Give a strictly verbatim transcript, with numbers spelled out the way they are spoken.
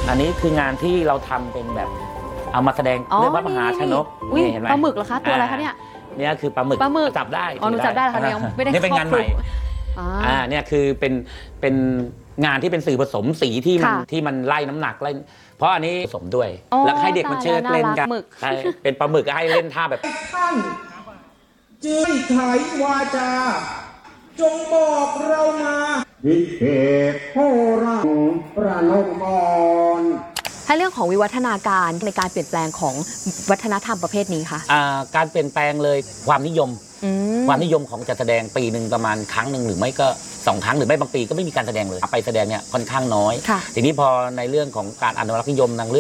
อันนี้คืองานที่เราทำเป็นแบบเอามาแสดงเรื่องพระมหาชนกนี่เห็นไหมปลาหมึกเหรอคะตัวอะไรคะเนี่ยเนี่ยคือปลาหมึกปลาหมึกจับได้อ๋อหนูจับได้เหรอคะยังไม่ได้นี่เป็นงานใหม่อ่าอ่าเนี่ยคือเป็นเป็นงานที่เป็นสื่อผสมสีที่มันค่ะที่มันไล่น้ำหนักไล่เพราะอันนี้ผสมด้วยอ๋อแล้วให้เด็กมันเชิดเล่นกันน่ารักหมึกใช่เป็นปลาหมึกก็ให้เล่นท่าแบบท่านจึงไขวาจา จงบอกเรามาวิเศษโหราประนมกรถ้าเรื่องของวิวัฒนาการในการเปลี่ยนแปลงของวัฒนธรรมประเภทนี้ค่ะอ่าการเปลี่ยนแปลงเลยความนิยมอืมความนิยมของจัดแสดงปีหนึ่งประมาณครั้งหนึ่งหรือไม่ก็สองครั้งหรือไม่บางปีก็ไม่มีการแสดงเลยไปแสดงเนี่ยค่อนข้างน้อยค่ะทีนี้พอในเรื่องของการอนุรักษ์นิยมทางเรื่อง